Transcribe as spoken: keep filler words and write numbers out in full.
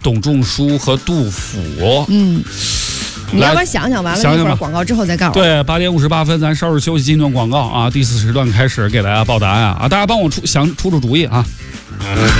董仲舒和杜甫。 嗯。你要不然想想完了， 想想一会儿广告之后再告诉我。 对，八点五十八分，咱稍事休息，进段广告啊。第四时段开始给大家报答案啊，大家帮我出想出出主意啊。